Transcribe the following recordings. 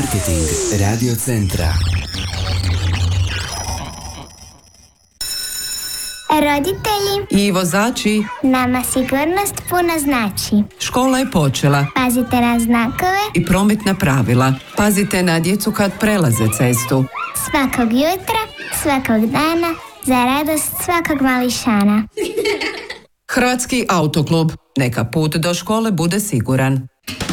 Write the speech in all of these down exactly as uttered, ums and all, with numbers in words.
Marketing Radio Centra. Roditelji i vozači, nama sigurnost puno znači. škola je počela. Pazite na znakove I prometna pravila. Pazite na djecu kad prelaze cestu. svakog jutra, svakog dana, za radost svakog mališana. Hrvatski autoklub. Neka put do škole bude siguran.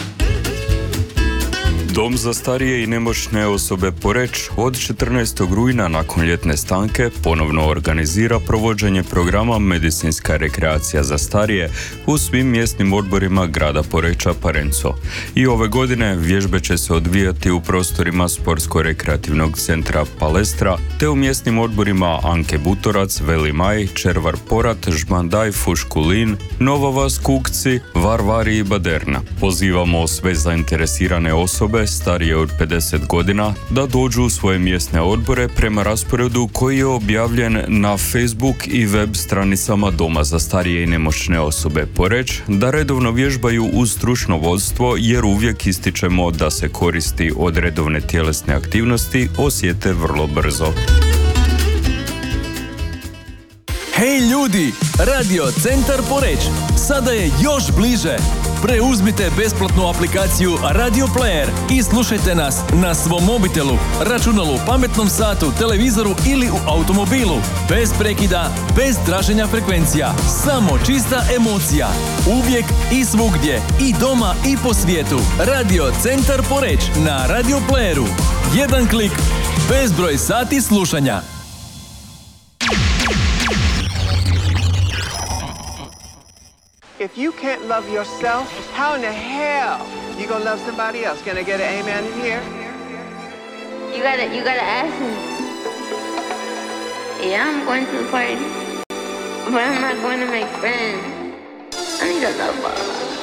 Dom za starije i nemoćne osobe Poreč od četrnaestog rujna nakon ljetne stanke ponovno organizira provođenje programa Medicinska rekreacija za starije u svim mjesnim odborima grada Poreča Parenco. I ove godine vježbe će se odvijati u prostorima Sportsko-rekreativnog centra Palestra te u mjesnim odborima Anke Butorac, Veli Maj, Červar Porat, Žmandaj, Fuškulin, Nova Vas, Kukci, Varvari i Baderna. Pozivamo sve zainteresirane osobe starije od pedeset godina da dođu u svoje mjesne odbore prema rasporedu koji je objavljen na Facebook i web stranicama Doma za starije i nemoćne osobe Poreč, da redovno vježbaju uz stručno vodstvo jer uvijek ističemo da se koristi od redovne tjelesne aktivnosti osjete vrlo brzo. Hej ljudi, Radio Centar Poreč sada je još bliže. Preuzmite besplatnu aplikaciju Radio Player i slušajte nas na svom mobitelu, računalu, pametnom satu, televizoru ili u automobilu. Bez prekida, bez traženja frekvencija, samo čista emocija. Uvijek i svugdje, i doma i po svijetu. Radio Centar Poreč na Radio Playeru. Jedan klik, bezbroj sati slušanja. If you can't love yourself, how in the hell you gonna love somebody else? Can I get an amen in here? You gotta, you gotta ask me. Yeah, I'm going to the party, but I'm not going to make friends. I need a love ball.